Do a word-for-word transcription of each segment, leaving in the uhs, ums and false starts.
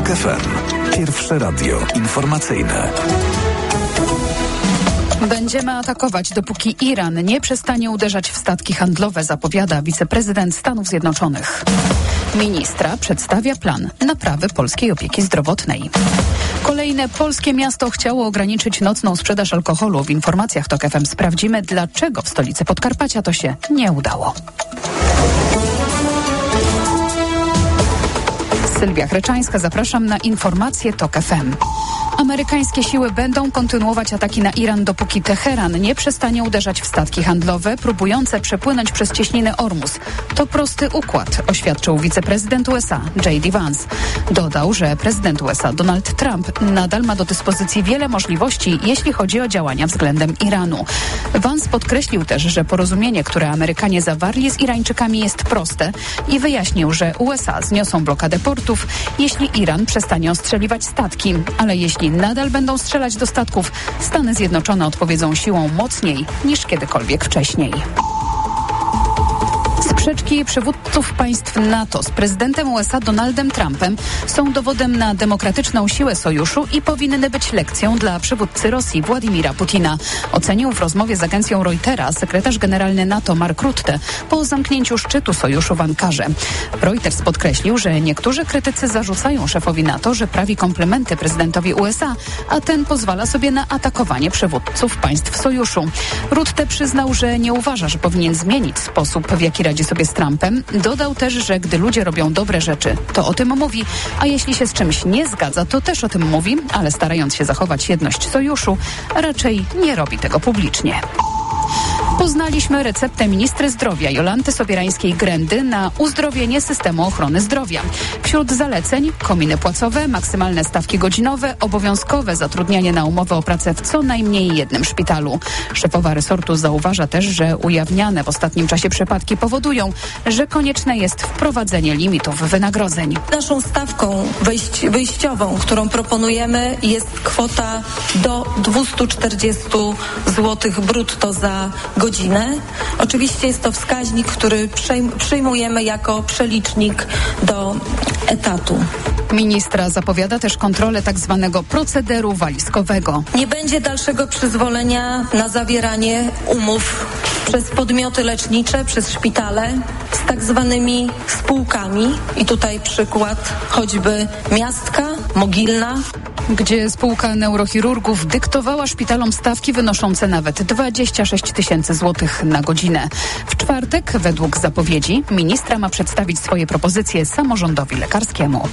TOK F M. Pierwsze radio informacyjne. Będziemy atakować, dopóki Iran nie przestanie uderzać w statki handlowe, zapowiada wiceprezydent Stanów Zjednoczonych. Ministra przedstawia plan naprawy polskiej opieki zdrowotnej. Kolejne polskie miasto chciało ograniczyć nocną sprzedaż alkoholu. W informacjach TOK F M sprawdzimy, dlaczego w stolicy Podkarpacia to się nie udało. Sylwia Chryczańska, zapraszam na informacje TOK F M. Amerykańskie siły będą kontynuować ataki na Iran, dopóki Teheran nie przestanie uderzać w statki handlowe próbujące przepłynąć przez cieśninę Ormus. To prosty układ, oświadczył wiceprezydent U S A J D Vance. Dodał, że prezydent U S A Donald Trump nadal ma do dyspozycji wiele możliwości, jeśli chodzi o działania względem Iranu. Vance podkreślił też, że porozumienie, które Amerykanie zawarli z Irańczykami, jest proste i wyjaśnił, że U S A zniosą blokadę portów, jeśli Iran przestanie ostrzeliwać statki, ale jeśli nadal będą strzelać do statków, Stany Zjednoczone odpowiedzą siłą mocniej niż kiedykolwiek wcześniej. Sprzeczki przywódców państw NATO z prezydentem U S A Donaldem Trumpem są dowodem na demokratyczną siłę sojuszu i powinny być lekcją dla przywódcy Rosji Władimira Putina, ocenił w rozmowie z agencją Reutera sekretarz generalny NATO Mark Rutte po zamknięciu szczytu sojuszu w Ankarze. Reuters podkreślił, że niektórzy krytycy zarzucają szefowi NATO, że prawi komplementy prezydentowi U S A, a ten pozwala sobie na atakowanie przywódców państw sojuszu. Rutte przyznał, że nie uważa, że powinien zmienić sposób, w jaki radzi sobie z Trumpem. Dodał też, że gdy ludzie robią dobre rzeczy, to o tym mówi, a jeśli się z czymś nie zgadza, to też o tym mówi, ale starając się zachować jedność sojuszu, raczej nie robi tego publicznie. Poznaliśmy receptę ministry zdrowia Jolanty Sobierańskiej-Grendy na uzdrowienie systemu ochrony zdrowia. Wśród zaleceń kominy płacowe, maksymalne stawki godzinowe, obowiązkowe zatrudnianie na umowę o pracę w co najmniej jednym szpitalu. Szefowa resortu zauważa też, że ujawniane w ostatnim czasie przypadki powodują, że konieczne jest wprowadzenie limitów wynagrodzeń. Naszą stawką wyjść, wyjściową, którą proponujemy, jest kwota do dwieście czterdzieści złotych brutto za godzinę. Oczywiście jest to wskaźnik, który przyjmujemy jako przelicznik do etatu. Ministra zapowiada też kontrolę tak zwanego procederu walizkowego. Nie będzie dalszego przyzwolenia na zawieranie umów przez podmioty lecznicze, przez szpitale z tak zwanymi spółkami. I tutaj przykład choćby Miastka, Mogilna, gdzie spółka neurochirurgów dyktowała szpitalom stawki wynoszące nawet dwadzieścia sześć tysięcy złotych na godzinę. W czwartek, według zapowiedzi, ministra ma przedstawić swoje propozycje samorządowi lekarskiemu.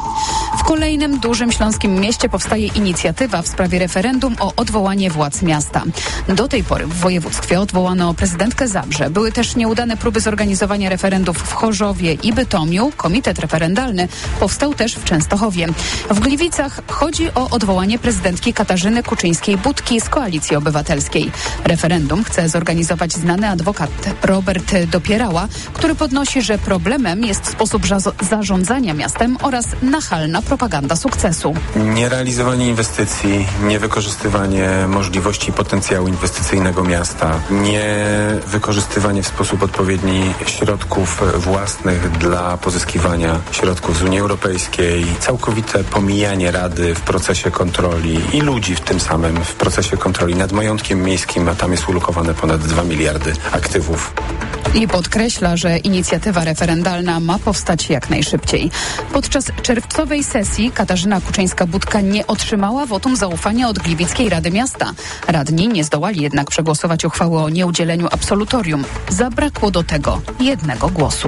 W kolejnym dużym śląskim mieście powstaje inicjatywa w sprawie referendum o odwołanie władz miasta. Do tej pory w województwie odwołano prezydentkę Zabrze. Były też nieudane próby zorganizowania referendów w Chorzowie i Bytomiu. Komitet referendalny powstał też w Częstochowie. W Gliwicach chodzi o odwołanie prezydentki Katarzyny Kuczyńskiej-Budki z Koalicji Obywatelskiej. Referendum chce zorganizować znany adwokat Robert Dopierała, który podnosi, że problemem jest sposób zarządzania miastem oraz nachalna propaganda sukcesu. Nierealizowanie inwestycji, niewykorzystywanie możliwości i potencjału inwestycyjnego miasta, niewykorzystywanie w sposób odpowiedni środków własnych dla pozyskiwania środków z Unii Europejskiej, całkowite pomijanie Rady w procesie kontroli i ludzi w tym samym w procesie kontroli nad majątkiem miejskim, a tam jest ulokowane ponad dwa miliardy aktywów. I podkreśla, że inicjatywa referendalna ma powstać jak najszybciej. Podczas czerwcowej sesji Katarzyna Kuczyńska-Budka nie otrzymała wotum zaufania od Gliwickiej Rady Miasta. Radni nie zdołali jednak przegłosować uchwały o nieudzieleniu absolutorium. Zabrakło do tego jednego głosu.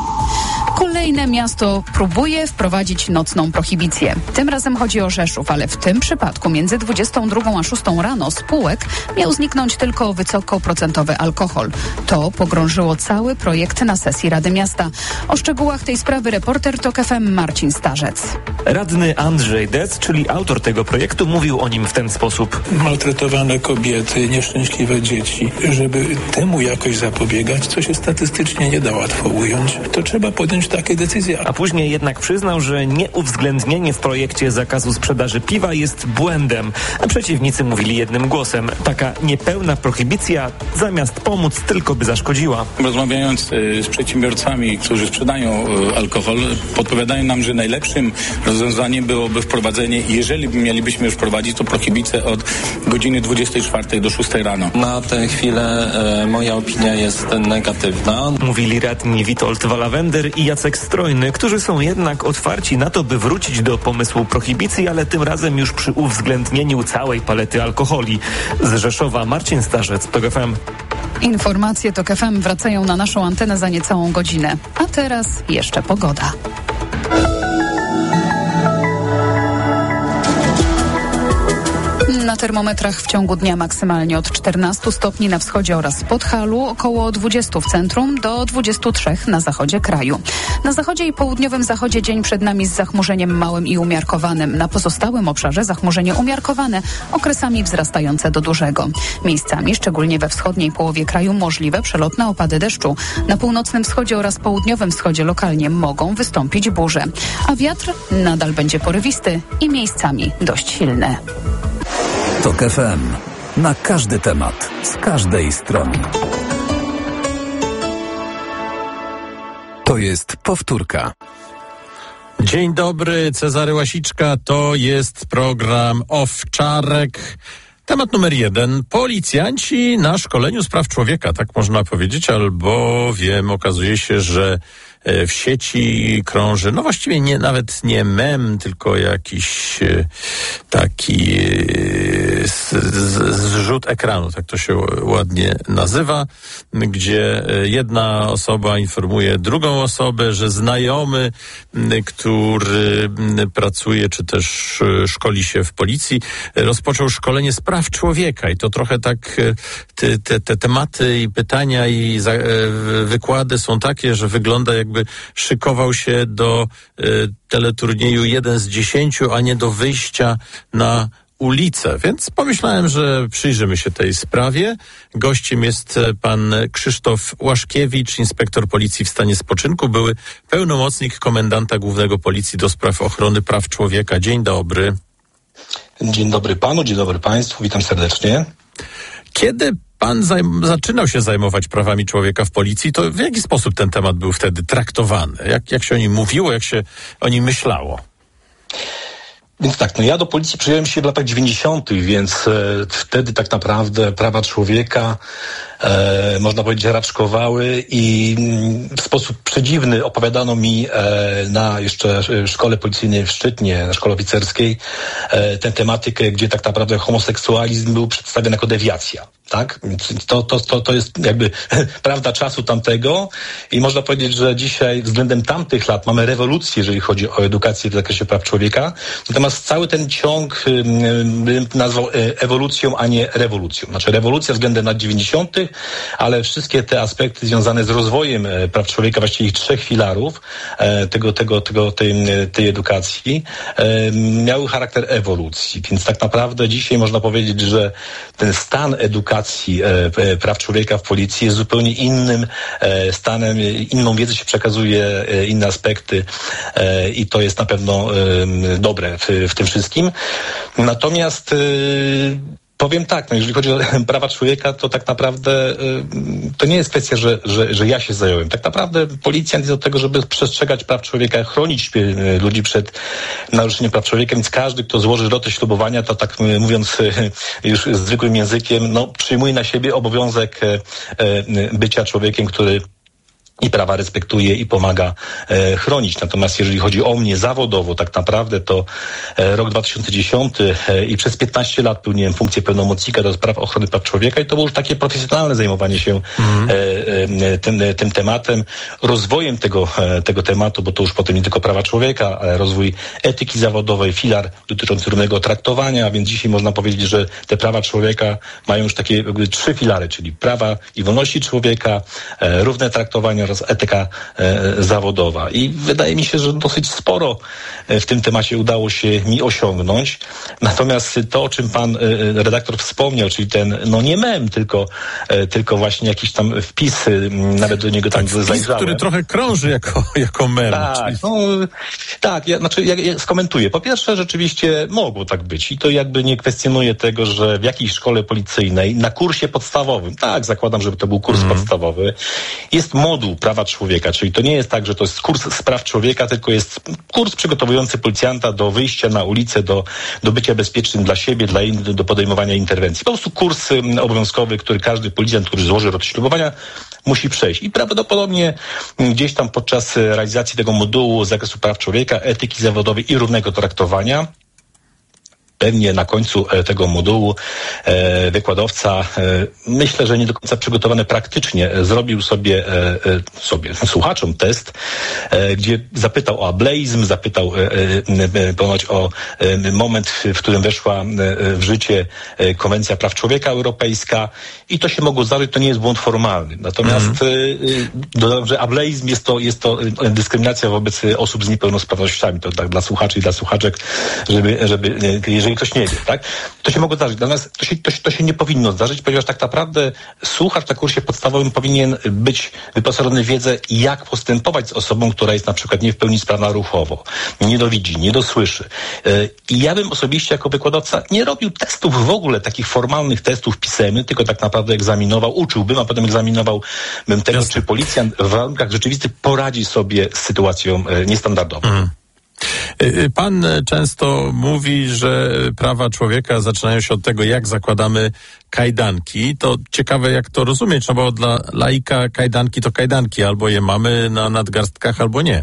Kolejne miasto próbuje wprowadzić nocną prohibicję. Tym razem chodzi o Rzeszów, ale w tym przypadku między dwudziestą drugą a szóstą rano spółek miał zniknąć tylko wysokoprocentowy alkohol. To pogrążyło cały projekt na sesji Rady Miasta. O szczegółach tej sprawy reporter TOK F M Marcin Starzec. Radny Andrzej Dec, czyli autor tego projektu, mówił o nim w ten sposób. Maltretowane kobiety, nieszczęśliwe dzieci. Żeby temu jakoś zapobiegać, co się statystycznie nie da łatwo ująć, to trzeba podjąć podjąć takie decyzje. A później jednak przyznał, że nieuwzględnienie w projekcie zakazu sprzedaży piwa jest błędem. A przeciwnicy mówili jednym głosem. Taka niepełna prohibicja zamiast pomóc tylko by zaszkodziła. Rozmawiając y, z przedsiębiorcami, którzy sprzedają y, alkohol, podpowiadają nam, że najlepszym rozwiązaniem byłoby wprowadzenie, jeżeli mielibyśmy już wprowadzić, to prohibicję od godziny dwudziestej czwartej do szóstej rano. Na tę chwilę e, moja opinia jest negatywna. Mówili radni Witold Walawender i Jacek Strojny, którzy są jednak otwarci na to, by wrócić do pomysłu prohibicji, ale tym razem już przy uwzględnieniu całej palety alkoholi. Z Rzeszowa Marcin Starzec, Tok F M. Informacje Tok F M wracają na naszą antenę za niecałą godzinę. A teraz jeszcze pogoda. Na termometrach w ciągu dnia maksymalnie od czternastu stopni na wschodzie oraz Podhalu, około dwudziestu w centrum do dwudziestu trzech na zachodzie kraju. Na zachodzie i południowym zachodzie dzień przed nami z zachmurzeniem małym i umiarkowanym. Na pozostałym obszarze zachmurzenie umiarkowane, okresami wzrastające do dużego. Miejscami, szczególnie we wschodniej połowie kraju, możliwe przelotne opady deszczu. Na północnym wschodzie oraz południowym wschodzie lokalnie mogą wystąpić burze. A wiatr nadal będzie porywisty i miejscami dość silny. Tok F M. Na każdy temat, z każdej strony. To jest powtórka. Dzień dobry, Cezary Łasiczka. To jest program Owczarek. Temat numer jeden. Policjanci na szkoleniu z praw człowieka, tak można powiedzieć, albowiem okazuje się, że w sieci krąży, no właściwie nie, nawet nie mem, tylko jakiś taki z, z, zrzut ekranu, tak to się ładnie nazywa, gdzie jedna osoba informuje drugą osobę, że znajomy, który pracuje czy też szkoli się w policji, rozpoczął szkolenie z praw człowieka i to trochę tak te, te, te tematy i pytania i za, wykłady są takie, że wygląda jakby szykował się do y, teleturnieju jeden z dziesięciu, a nie do wyjścia na ulicę. Więc pomyślałem, że przyjrzymy się tej sprawie. Gościem jest pan Krzysztof Łaszkiewicz, inspektor policji w stanie spoczynku, były pełnomocnik komendanta głównego policji do spraw ochrony praw człowieka. Dzień dobry. Dzień dobry panu, dzień dobry państwu, witam serdecznie. Kiedy pan zajm- zaczynał się zajmować prawami człowieka w policji, to w jaki sposób ten temat był wtedy traktowany? Jak, jak się o nim mówiło, jak się o nim myślało? Więc tak, no ja do policji przyjąłem się w latach dziewięćdziesiątych, więc e, wtedy tak naprawdę prawa człowieka, e, można powiedzieć, raczkowały i m, w sposób przedziwny opowiadano mi e, na jeszcze szkole policyjnej w Szczytnie, na szkole oficerskiej, e, tę tematykę, gdzie tak naprawdę homoseksualizm był przedstawiony jako dewiacja. Tak? To, to, to, to jest jakby prawda czasu tamtego i można powiedzieć, że dzisiaj względem tamtych lat mamy rewolucję, jeżeli chodzi o edukację w zakresie praw człowieka. Natomiast cały ten ciąg bym nazwał ewolucją, a nie rewolucją. Znaczy rewolucja względem lat dziewięćdziesiątych, ale wszystkie te aspekty związane z rozwojem praw człowieka, właściwie ich trzech filarów tego, tego, tego, tej, tej edukacji miały charakter ewolucji. Więc tak naprawdę dzisiaj można powiedzieć, że ten stan edukacji E, praw człowieka w policji jest zupełnie innym e, stanem, inną wiedzę się przekazuje, e, inne aspekty e, i to jest na pewno e, dobre w, w tym wszystkim. Natomiast e, powiem tak, no jeżeli chodzi o prawa człowieka, to tak naprawdę y, to nie jest kwestia, że, że, że ja się zająłem. Tak naprawdę policjant jest od tego, żeby przestrzegać praw człowieka, chronić y, ludzi przed naruszeniem praw człowieka, więc każdy, kto złoży rotę ślubowania, to tak y, mówiąc y, już zwykłym językiem, no przyjmuje na siebie obowiązek y, y, bycia człowiekiem, który i prawa respektuje i pomaga e, chronić. Natomiast jeżeli chodzi o mnie zawodowo, tak naprawdę to e, rok dwa tysiące dziesiąty e, i przez piętnaście lat pełniłem funkcję pełnomocnika do spraw ochrony praw człowieka i to było już takie profesjonalne zajmowanie się mm. e, e, tym, e, tym tematem, rozwojem tego, e, tego tematu, bo to już potem nie tylko prawa człowieka, ale rozwój etyki zawodowej, filar dotyczący równego traktowania, a więc dzisiaj można powiedzieć, że te prawa człowieka mają już takie jakby trzy filary, czyli prawa i wolności człowieka, e, równe traktowania oraz etyka e, zawodowa. I wydaje mi się, że dosyć sporo w tym temacie udało się mi osiągnąć. Natomiast to, o czym pan e, redaktor wspomniał, czyli ten, no nie mem, tylko, e, tylko właśnie jakiś tam wpis, nawet do niego tam tak, wpis, który trochę krąży jako, jako mem. Tak, czyli... no, tak ja, znaczy ja, ja skomentuję. Po pierwsze, rzeczywiście mogło tak być i to jakby nie kwestionuje tego, że w jakiejś szkole policyjnej na kursie podstawowym, tak, zakładam, żeby to był kurs mm. podstawowy, jest moduł prawa człowieka, czyli to nie jest tak, że to jest kurs spraw człowieka, tylko jest kurs przygotowujący policjanta do wyjścia na ulicę, do, do bycia bezpiecznym dla siebie, dla innych, do podejmowania interwencji. Po prostu kurs um, obowiązkowy, który każdy policjant, który złoży rok ślubowania, musi przejść. I prawdopodobnie gdzieś tam podczas realizacji tego modułu z zakresu praw człowieka, etyki zawodowej i równego traktowania, pewnie na końcu tego modułu e, wykładowca, e, myślę, że nie do końca przygotowany praktycznie, e, zrobił sobie, e, sobie słuchaczom test, e, gdzie zapytał o ableizm, zapytał e, e, ponoć o e, moment, w którym weszła e, w życie e, Konwencja Praw Człowieka Europejska i to się mogło zdarzyć, to nie jest błąd formalny. Natomiast mm. e, dodam, że ableizm jest to, jest to dyskryminacja wobec osób z niepełnosprawnościami. To tak dla słuchaczy i dla słuchaczek, żeby, żeby jeżeli ktoś nie wie, tak? To się mogło zdarzyć. Natomiast to się, to, się, to się nie powinno zdarzyć, ponieważ tak naprawdę słuchacz na kursie podstawowym powinien być wyposażony w wiedzę, jak postępować z osobą, która jest na przykład nie w pełni sprawna ruchowo, nie dowidzi, nie dosłyszy. I ja bym osobiście jako wykładowca nie robił testów w ogóle, takich formalnych testów pisemnych, tylko tak naprawdę egzaminował, uczyłbym, a potem egzaminowałbym tego, Jasne. Czy policjant w warunkach rzeczywistych poradzi sobie z sytuacją niestandardową. Mm. Pan często mówi, że prawa człowieka zaczynają się od tego, jak zakładamy kajdanki. To ciekawe, jak to rozumieć, no bo dla laika kajdanki to kajdanki. Albo je mamy na nadgarstkach, albo nie.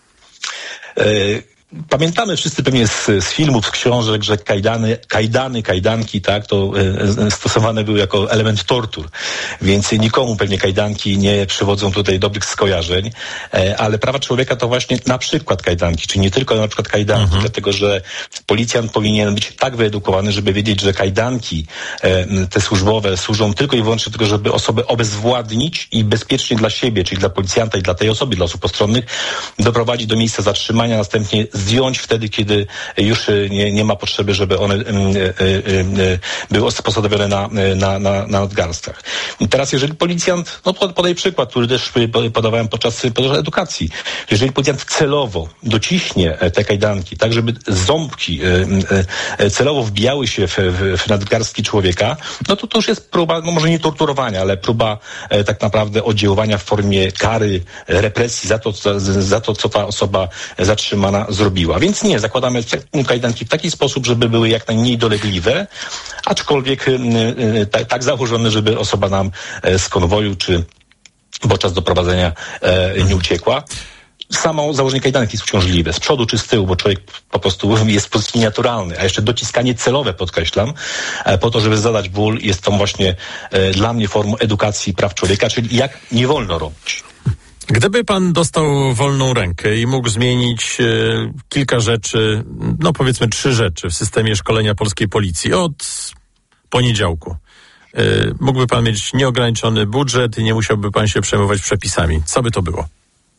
Y- Pamiętamy wszyscy pewnie z, z filmów, z książek, że kajdany, kajdany, kajdanki, tak, to e, stosowane były jako element tortur, więc nikomu pewnie kajdanki nie przywodzą tutaj dobrych skojarzeń, e, ale prawa człowieka to właśnie na przykład kajdanki, czyli nie tylko na przykład kajdanki, mhm. dlatego że policjant powinien być tak wyedukowany, żeby wiedzieć, że kajdanki e, te służbowe służą tylko i wyłącznie do tego, żeby osobę obezwładnić i bezpiecznie dla siebie, czyli dla policjanta i dla tej osoby, dla osób postronnych, doprowadzić do miejsca zatrzymania, następnie zdjąć wtedy, kiedy już nie, nie ma potrzeby, żeby one y, y, y, były posadowione na, na, na, na nadgarstkach. I teraz jeżeli policjant, no podaj przykład, który też podawałem podczas, podczas edukacji, jeżeli policjant celowo dociśnie te kajdanki, tak żeby ząbki y, y, celowo wbijały się w, w, w nadgarstki człowieka, no to to już jest próba, no może nie torturowania, ale próba y, tak naprawdę oddziaływania w formie kary, represji za to, za, za to, co ta osoba zatrzymana zrobiła. Więc nie, zakładamy kajdanki w taki sposób, żeby były jak najmniej dolegliwe, aczkolwiek y, y, tak, tak założone, żeby osoba nam y, z konwoju czy podczas doprowadzenia y, nie uciekła. Samo założenie kajdanek jest uciążliwe, z przodu czy z tyłu, bo człowiek po prostu jest w pozycji nienaturalnej, a jeszcze dociskanie celowe, podkreślam, po to, żeby zadać ból, jest to właśnie y, dla mnie formą edukacji praw człowieka, czyli jak nie wolno robić. Gdyby pan dostał wolną rękę i mógł zmienić e, kilka rzeczy, no powiedzmy trzy rzeczy w systemie szkolenia polskiej policji od poniedziałku, e, mógłby pan mieć nieograniczony budżet i nie musiałby pan się przejmować przepisami. Co by to było?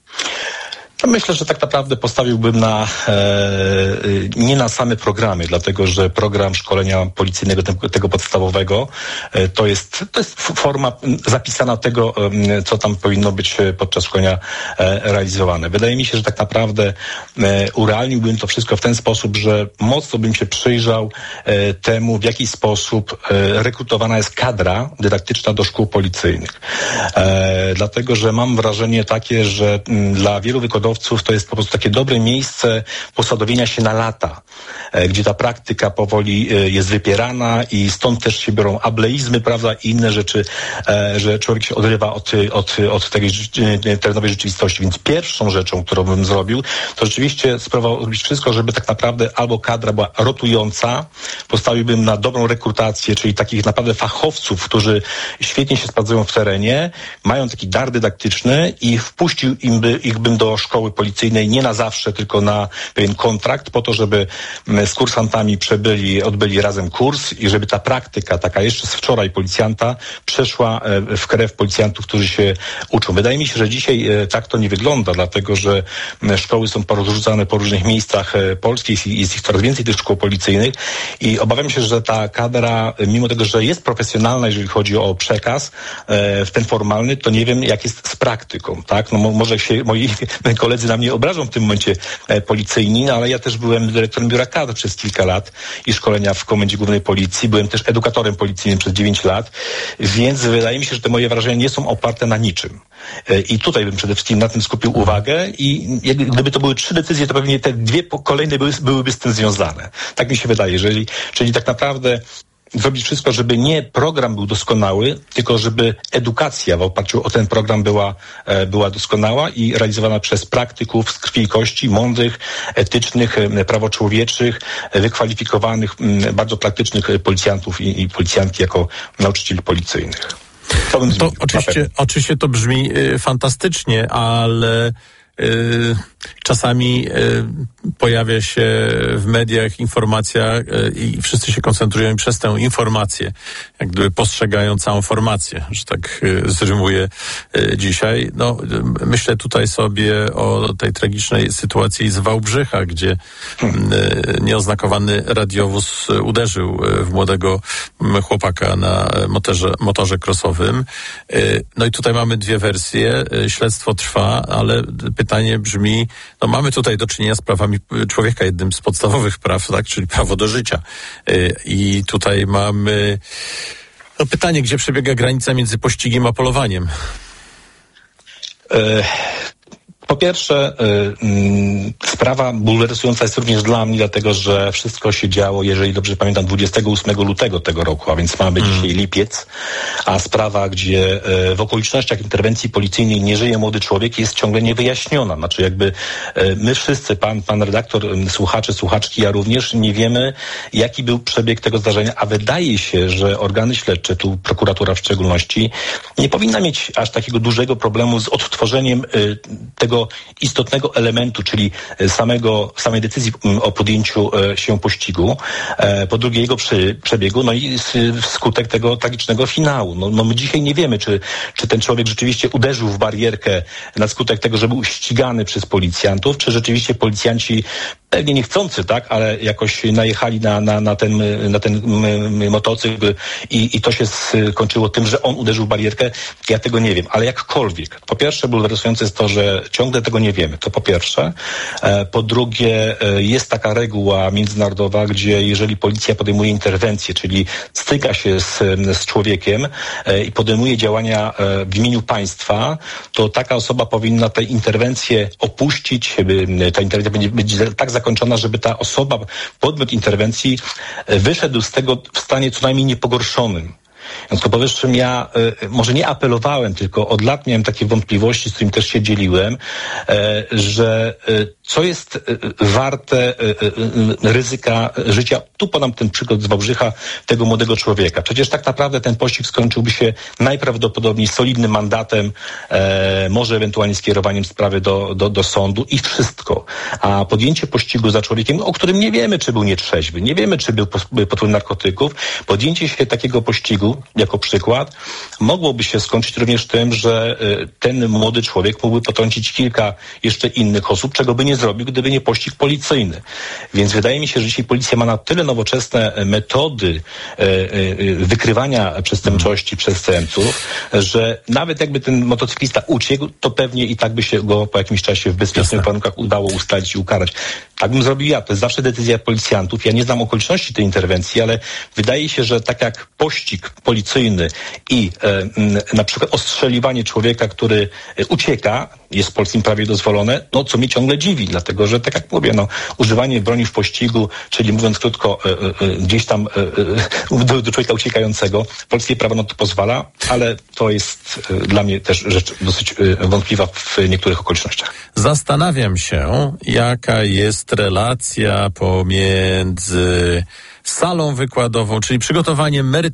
Myślę, że tak naprawdę postawiłbym na e, nie na same programy, dlatego że program szkolenia policyjnego tego, tego podstawowego e, to jest to jest forma zapisana tego, e, co tam powinno być podczas szkolenia e, realizowane. Wydaje mi się, że tak naprawdę e, urealniłbym to wszystko w ten sposób, że mocno bym się przyjrzał e, temu, w jaki sposób e, rekrutowana jest kadra dydaktyczna do szkół policyjnych. E, dlatego, że mam wrażenie takie, że m, dla wielu wykładowców to jest po prostu takie dobre miejsce posadowienia się na lata, e, gdzie ta praktyka powoli e, jest wypierana i stąd też się biorą ableizmy, prawda, i inne rzeczy, e, że człowiek się odrywa od, od, od tej e, terenowej rzeczywistości. Więc pierwszą rzeczą, którą bym zrobił, to rzeczywiście spróbował robić wszystko, żeby tak naprawdę albo kadra była rotująca, postawiłbym na dobrą rekrutację, czyli takich naprawdę fachowców, którzy świetnie się sprawdzają w terenie, mają taki dar dydaktyczny i wpuścił im by, ich bym do szkoły szkoły policyjnej nie na zawsze, tylko na pewien kontrakt po to, żeby z kursantami przebyli, odbyli razem kurs i żeby ta praktyka, taka jeszcze z wczoraj policjanta, przeszła w krew policjantów, którzy się uczą. Wydaje mi się, że dzisiaj tak to nie wygląda, dlatego że szkoły są porozrzucane po różnych miejscach Polski, jest ich coraz więcej tych szkół policyjnych i obawiam się, że ta kadra, mimo tego, że jest profesjonalna, jeżeli chodzi o przekaz, w ten formalny, to nie wiem, jak jest z praktyką, tak? No może się moi koledzy na mnie obrażą w tym momencie policyjni, no, ale ja też byłem dyrektorem biura kadr przez kilka lat i szkolenia w Komendzie Głównej Policji, byłem też edukatorem policyjnym przez dziewięć lat, więc wydaje mi się, że te moje wrażenia nie są oparte na niczym. I tutaj bym przede wszystkim na tym skupił uwagę i jak, gdyby to były trzy decyzje, to pewnie te dwie kolejne były, byłyby z tym związane. Tak mi się wydaje, jeżeli, czyli tak naprawdę zrobić wszystko, żeby nie program był doskonały, tylko żeby edukacja w oparciu o ten program była, była doskonała i realizowana przez praktyków z krwi i kości, mądrych, etycznych, prawoczłowieczych, wykwalifikowanych, bardzo praktycznych policjantów i, i policjantki jako nauczycieli policyjnych. To, bym to oczywiście, oczywiście to brzmi y, fantastycznie, ale y, czasami y, pojawia się w mediach informacja y, i wszyscy się koncentrują przez tę informację, jak gdyby postrzegają całą formację, że tak y, zrymuję y, dzisiaj. No, y, myślę tutaj sobie o tej tragicznej sytuacji z Wałbrzycha, gdzie y, nieoznakowany radiowóz uderzył y, w młodego y, chłopaka na motorze, motorze crossowym. Y, no i tutaj mamy dwie wersje. Y, śledztwo trwa, ale pytanie brzmi, no mamy tutaj do czynienia z prawami człowieka, jednym z podstawowych praw, tak, czyli prawo do życia. I tutaj mamy no pytanie, gdzie przebiega granica między pościgiem a polowaniem? E- Po pierwsze, y, sprawa bulwersująca jest również dla mnie, dlatego że wszystko się działo, jeżeli dobrze pamiętam, dwudziestego ósmego lutego tego roku, a więc mamy mm. dzisiaj lipiec, a sprawa, gdzie y, w okolicznościach interwencji policyjnej nie żyje młody człowiek, jest ciągle niewyjaśniona. Znaczy jakby y, my wszyscy, pan, pan redaktor, y, słuchacze, słuchaczki, ja również nie wiemy, jaki był przebieg tego zdarzenia, a wydaje się, że organy śledcze, tu prokuratura w szczególności, nie powinna mieć aż takiego dużego problemu z odtworzeniem y, tego istotnego elementu, czyli samego, samej decyzji o podjęciu się pościgu, po drugie jego przy, przebiegu, no i wskutek tego tragicznego finału. No, no my dzisiaj nie wiemy, czy, czy ten człowiek rzeczywiście uderzył w barierkę na skutek tego, że był ścigany przez policjantów, czy rzeczywiście policjanci pewnie niechcący, tak, ale jakoś najechali na, na, na ten, na ten motocykl i, i to się skończyło tym, że on uderzył w barierkę. Ja tego nie wiem, ale jakkolwiek. Po pierwsze, bulwersujące jest to, że ciągle tego nie wiemy. To po pierwsze. Po drugie, jest taka reguła międzynarodowa, gdzie jeżeli policja podejmuje interwencję, czyli styka się z, z człowiekiem i podejmuje działania w imieniu państwa, to taka osoba powinna tę interwencję opuścić. Ta interwencja będzie być tak zakończona, żeby ta osoba, podmiot interwencji wyszedł z tego w stanie co najmniej niepogorszonym. W związku z powyższym ja y, może nie apelowałem, tylko od lat miałem takie wątpliwości, z którymi też się dzieliłem, y, że y, co jest y, warte y, y, ryzyka życia. Tu podam ten przykład z Wałbrzycha, tego młodego człowieka. Przecież tak naprawdę ten pościg skończyłby się najprawdopodobniej solidnym mandatem, y, może ewentualnie skierowaniem sprawy do, do, do sądu i wszystko. A podjęcie pościgu za człowiekiem, o którym nie wiemy, czy był nietrzeźwy, nie wiemy, czy był pod wpływem narkotyków, podjęcie się takiego pościgu jako przykład, mogłoby się skończyć również tym, że y, ten młody człowiek mógłby potrącić kilka jeszcze innych osób, czego by nie zrobił, gdyby nie pościg policyjny. Więc wydaje mi się, że dzisiaj policja ma na tyle nowoczesne metody y, y, wykrywania przestępczości, przestępców, że nawet jakby ten motocyklista uciekł, to pewnie i tak by się go po jakimś czasie w bezpiecznych warunkach udało ustalić i ukarać. Tak bym zrobił ja. To jest zawsze decyzja policjantów. Ja nie znam okoliczności tej interwencji, ale wydaje się, że tak jak pościg policyjny i e, na przykład ostrzeliwanie człowieka, który ucieka, jest w polskim prawie dozwolone, no co mnie ciągle dziwi, dlatego że tak jak mówię, no używanie broni w pościgu, czyli mówiąc krótko, e, e, gdzieś tam e, do, do człowieka uciekającego, polskie prawo na to pozwala, ale to jest e, dla mnie też rzecz dosyć e, wątpliwa w niektórych okolicznościach. Zastanawiam się, jaka jest relacja pomiędzy salą wykładową, czyli przygotowaniem merytorycznym